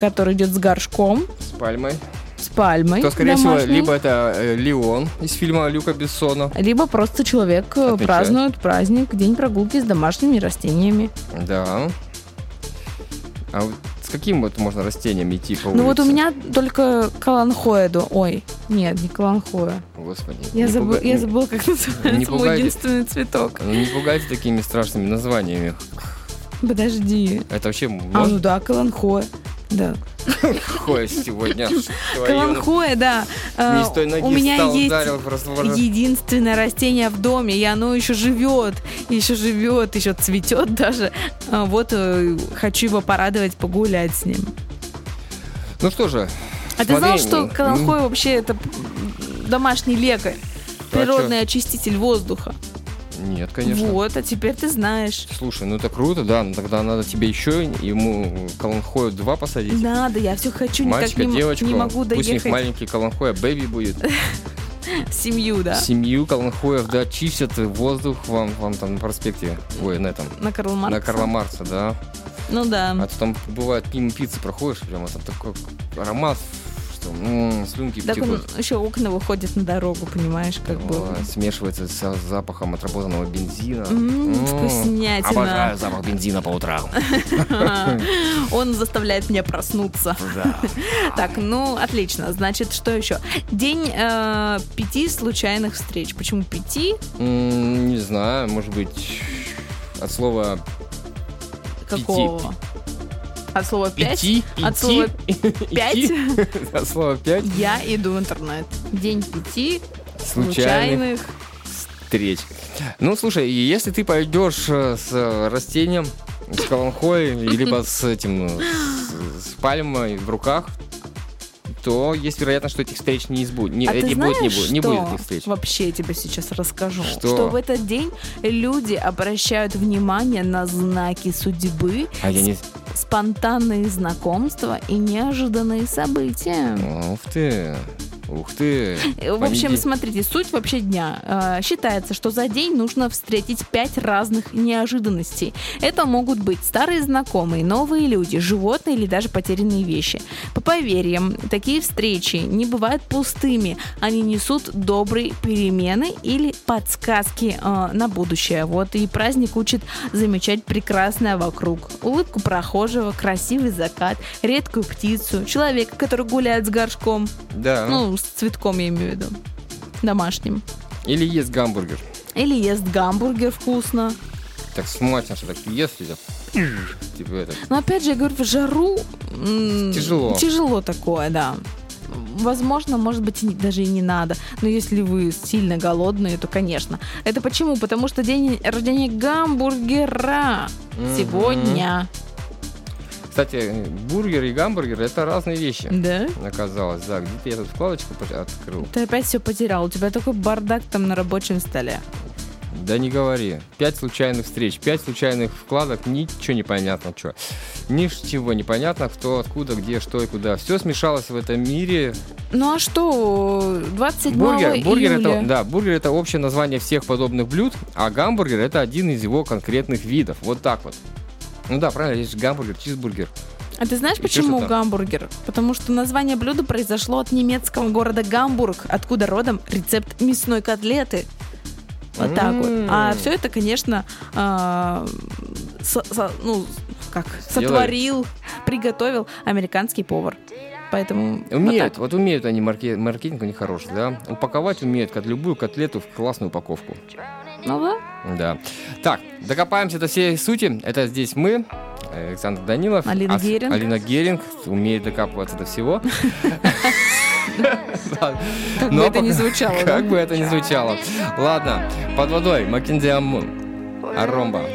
который идет с горшком. С пальмой. С пальмой. То, скорее домашней. всего, либо это Леон из фильма Люка Бессона. Либо просто человек празднует праздник, день прогулки с домашними растениями. Да. А вот с каким вот можно растением идти по улице? Ну вот у меня только каланхоэ. Ой, нет, не каланхоэ. Господи. Я забыла, как называется мой единственный цветок. Ну не пугайте такими страшными названиями. Подожди. Это вообще... Ну да, каланхоэ. Да. Каланхоэ сегодня. Каланхоэ, да. Не с той ноги у меня встал, есть ударил, просто... единственное растение в доме, и оно еще живет, еще цветет даже. Вот хочу его порадовать, погулять с ним. Ну что же. А ты знал, что каланхоэ вообще это домашний лекарь, природный очиститель воздуха? Нет, конечно. Вот, а теперь ты знаешь. Слушай, ну это круто, да, но тогда надо тебе еще ему каланхоэ 2 посадить. Надо, я все хочу, мальчика, никак девочку, не могу доехать. Пусть у них маленький каланхоэ бэби будет. Семью, да. Семью каланхоев, да, чистят воздух вам там на проспекте. Ой, на этом. На Карла Маркса. На Карла Маркса, да. Ну да. А то там бывает мимо пиццы проходишь, прямо там такой аромат, что слюнки так текут. Он еще окна выходят на дорогу, понимаешь, как бы. Смешивается с запахом отработанного бензина. Вкуснятина. Обожаю запах бензина по утрам. Он заставляет меня проснуться. Да. Так, ну, отлично. Значит, что еще? День 5 случайных встреч. Почему 5? Не знаю, может быть, от слова... Какого? От слова 5? Идти? От слова 5? От слова 5? Я иду в интернет. День 5 случайных встреч. Ну, слушай, если ты пойдешь с растением, с каланхоей, либо с этим, с пальмой в руках, то есть вероятность, что этих встреч не будет. Не будет этих встреч. Вообще я тебе сейчас расскажу. Что в этот день люди обращают внимание на знаки судьбы, спонтанные знакомства и неожиданные события. Ух ты. В общем, смотрите, суть вообще дня. Считается, что за день нужно встретить 5 разных неожиданностей. Это могут быть старые знакомые, новые люди, животные или даже потерянные вещи. По поверьям, такие встречи не бывают пустыми. Они несут добрые перемены или подсказки на будущее. Вот и праздник учит замечать прекрасное вокруг. Улыбку прохожего, красивый закат, редкую птицу, человека, который гуляет с горшком. Да. Ну, с цветком я имею в виду. Домашним. Или ест гамбургер. Или ест гамбургер вкусно. Так смачно, что так ест, типа это. Но опять же, я говорю, в жару тяжело. Тяжело такое, да. Возможно, может быть, даже и не надо. Но если вы сильно голодные, то, конечно. Это почему? Потому что день рождения гамбургера сегодня. Кстати, бургер и гамбургер — это разные вещи. Да? Оказалось, да. Где-то я тут вкладочку открыл. Ты опять все потерял. У тебя такой бардак там на рабочем столе. Да не говори. 5 случайных встреч, 5 случайных вкладок, ничего не понятно, что. Ничего не понятно, кто, откуда, где, что и куда. Все смешалось в этом мире. Ну а что, 27 июля? Бургер — это общее название всех подобных блюд, а гамбургер — это один из его конкретных видов. Вот так вот. Ну да, правильно, есть гамбургер, чизбургер. А ты знаешь, почему гамбургер? Потому что название блюда произошло от немецкого города Гамбург, откуда родом рецепт мясной котлеты. Вот так вот. А все это, конечно, сотворил, приготовил американский повар. Поэтому умеют они, маркетинг у них хороший, да? Упаковать умеют любую котлету в классную упаковку. Ну да. Да. Так, докопаемся до всей сути. Это здесь мы, Александр Данилов. Алина Геринг умеет докапываться до всего. Как бы это ни звучало. Как бы это ни звучало. Ладно, под водой Маккензи Амун. Аромба.